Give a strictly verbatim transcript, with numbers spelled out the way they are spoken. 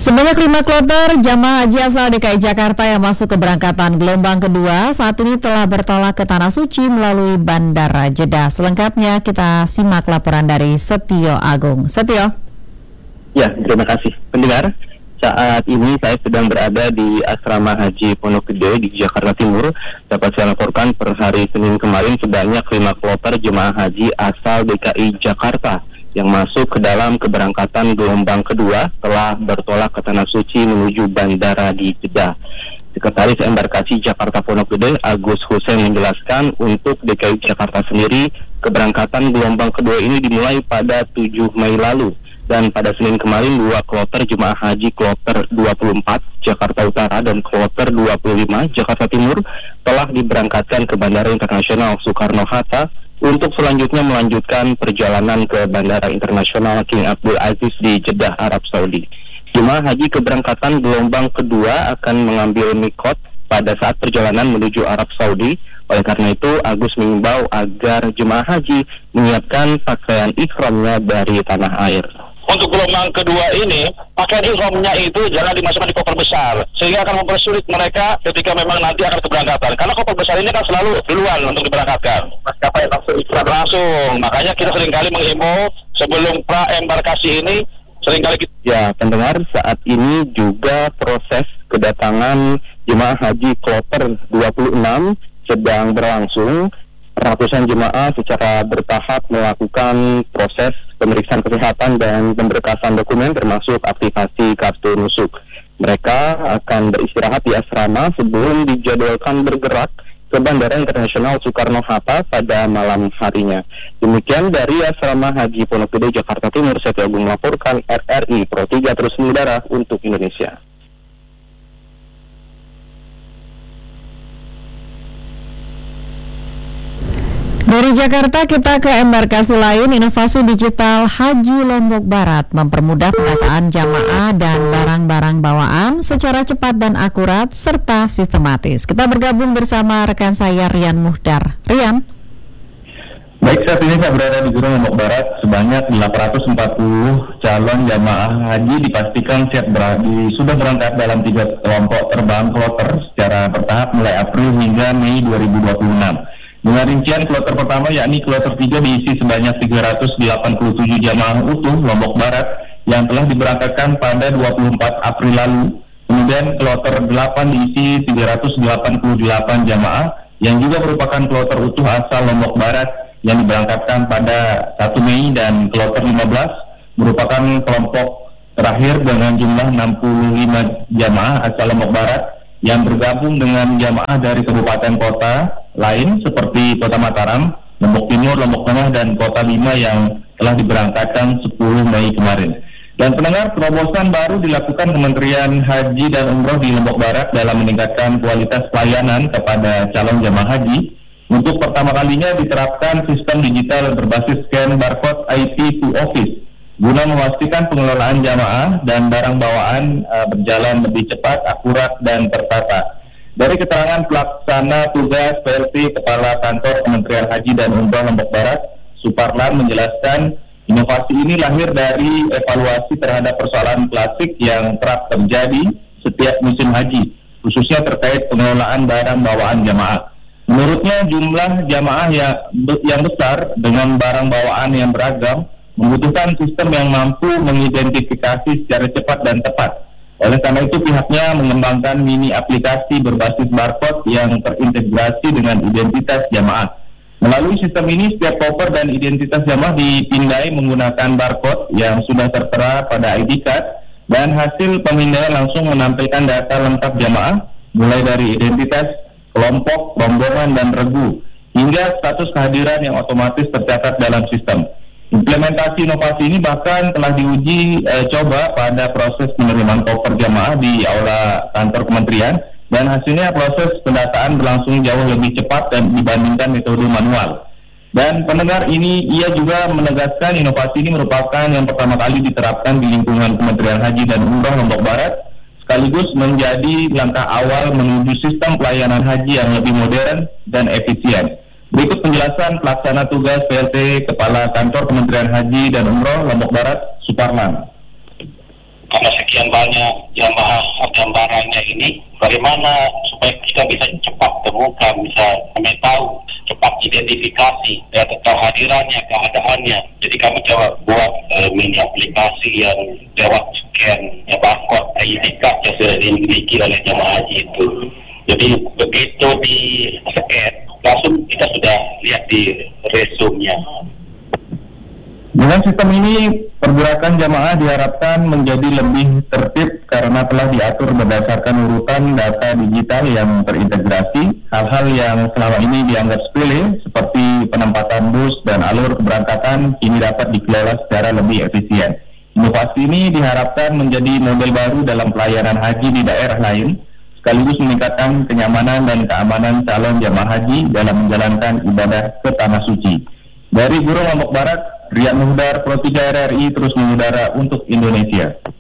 Sebanyak lima kloter jamaah haji asal D K I Jakarta yang masuk keberangkatan gelombang kedua saat ini telah bertolak ke Tanah Suci melalui Bandara Jeddah. Selengkapnya kita simak laporan dari Setio Agung. Setio. Ya, terima kasih. Pendengar, saat ini saya sedang berada di Asrama Haji Pondok Gede di Jakarta Timur. Dapat saya laporkan per hari Senin kemarin sebanyak lima kloter jemaah haji asal D K I Jakarta yang masuk ke dalam keberangkatan gelombang kedua telah bertolak ke Tanah Suci menuju bandara di Jeddah. Sekretaris Embarkasi Jakarta Pondok Gede Agus Hussein menjelaskan untuk D K I Jakarta sendiri keberangkatan gelombang kedua ini dimulai pada tujuh Mei lalu, dan pada Senin kemarin dua kloter jemaah haji kloter dua puluh empat Jakarta Utara dan kloter dua puluh lima Jakarta Timur telah diberangkatkan ke Bandara Internasional Soekarno-Hatta untuk selanjutnya melanjutkan perjalanan ke Bandara Internasional King Abdul Aziz di Jeddah, Arab Saudi. Jemaah haji keberangkatan gelombang kedua akan mengambil mikot pada saat perjalanan menuju Arab Saudi. Oleh karena itu, Agus mengimbau agar jemaah haji menyiapkan pakaian ihramnya dari tanah air. Untuk gelombang kedua ini, pakaian ihramnya itu jangan dimasukkan di koper besar, sehingga akan mempersulit mereka ketika memang nanti akan keberangkatan. Karena koper besar ini kan selalu duluan untuk diberangkatkan. Maskapai langsung ikrar langsung. Makanya kita seringkali menghimbau sebelum pra embarkasi ini, seringkali kita... Ya, pendengar, saat ini juga proses kedatangan jemaah haji kloter dua puluh enam sedang berlangsung. Ratusan jemaah secara bertahap melakukan proses pemeriksaan kesehatan dan pemberkasan dokumen termasuk aktivasi kartu nusuk. Mereka akan beristirahat di asrama sebelum dijadwalkan bergerak ke Bandara Internasional Soekarno-Hatta pada malam harinya. Demikian dari Asrama Haji Pondok Gede Jakarta Timur, Setio Agung melaporkan R R I Pro tiga terus mengudara untuk Indonesia. Dari Jakarta kita ke embarkasi lain. Inovasi digital Haji Lombok Barat mempermudah pendataan jamaah dan barang-barang bawaan secara cepat dan akurat serta sistematis. Kita bergabung bersama rekan saya Rian Muhdar. Rian. Baik, saat ini saya berada di Gurun Lombok Barat. Sebanyak delapan ratus empat puluh calon jamaah haji dipastikan siap beradi, sudah berangkat dalam tiga kelompok terbang kloter secara bertahap mulai April hingga Mei dua ribu dua puluh enam. Dengan rincian kloter pertama yakni kloter tiga diisi sebanyak tiga ratus delapan puluh tujuh jamaah utuh Lombok Barat yang telah diberangkatkan pada dua puluh empat April lalu. Kemudian kloter delapan diisi tiga ratus delapan puluh delapan jamaah yang juga merupakan kloter utuh asal Lombok Barat yang diberangkatkan pada satu Mei, dan kloter lima belas merupakan kelompok terakhir dengan jumlah enam puluh lima jamaah asal Lombok Barat yang bergabung dengan jamaah dari kabupaten kota lain seperti Kota Mataram, Lombok Timur, Lombok Tengah, dan Kota Lima yang telah diberangkatkan sepuluh Mei kemarin. Dan pendengar, terobosan baru dilakukan Kementerian Haji dan Umroh di Lombok Barat dalam meningkatkan kualitas pelayanan kepada calon jamaah haji. Untuk pertama kalinya diterapkan sistem digital berbasis scan barcode I T to Office guna memastikan pengelolaan jamaah dan barang bawaan uh, berjalan lebih cepat, akurat, dan tertata. Dari keterangan pelaksana tugas P L T Kepala Kantor Kementerian Haji dan Umroh Lombok Barat, Suparlan, menjelaskan inovasi ini lahir dari evaluasi terhadap persoalan klasik yang kerap terjadi setiap musim haji, khususnya terkait pengelolaan barang bawaan jamaah. Menurutnya, jumlah jamaah yang, yang besar dengan barang bawaan yang beragam membutuhkan sistem yang mampu mengidentifikasi secara cepat dan tepat. Oleh karena itu, pihaknya mengembangkan mini aplikasi berbasis barcode yang terintegrasi dengan identitas jamaah. Melalui sistem ini, setiap koper dan identitas jamaah dipindai menggunakan barcode yang sudah tertera pada I D card, dan hasil pemindaian langsung menampilkan data lengkap jamaah, mulai dari identitas, kelompok, rombongan, dan regu, hingga status kehadiran yang otomatis tercatat dalam sistem. Implementasi inovasi ini bahkan telah diuji eh, coba pada proses penerimaan koper jamaah di aula kantor kementerian, dan hasilnya proses pendataan berlangsung jauh lebih cepat dan dibandingkan metode manual. Dan pendengar, ini ia juga menegaskan inovasi ini merupakan yang pertama kali diterapkan di lingkungan Kementerian Haji dan Umroh Lombok Barat, sekaligus menjadi langkah awal menuju sistem pelayanan haji yang lebih modern dan efisien. Berikut penjelasan pelaksana tugas P L T Kepala Kantor Kementerian Haji dan Umroh Lombok Barat, Suparlan. karena sekian banyak jamaah dan barangnya ini, bagaimana supaya kita bisa cepat temukan, bisa kami tahu, cepat identifikasi ya, kehadirannya, keadaannya. Jadi kami coba buat uh, mini aplikasi yang lewat scan ya, barcode I D card yang sudah dimiliki oleh jamaah haji itu. Jadi begitu di scan, langsung kita sudah lihat di resume-nya. Dengan sistem ini, pergerakan jamaah diharapkan menjadi lebih tertib karena telah diatur berdasarkan urutan data digital yang terintegrasi. Hal-hal yang selama ini dianggap sepele, seperti penempatan bus dan alur keberangkatan, kini dapat dikelola secara lebih efisien. Inovasi ini diharapkan menjadi model baru dalam pelayanan haji di daerah lain, sekaligus meningkatkan kenyamanan dan keamanan calon jamaah haji dalam menjalankan ibadah ke Tanah Suci. Dari Gurun Lombok Barat, Rian Muhdar, Pro tiga R R I terus mengudara untuk Indonesia.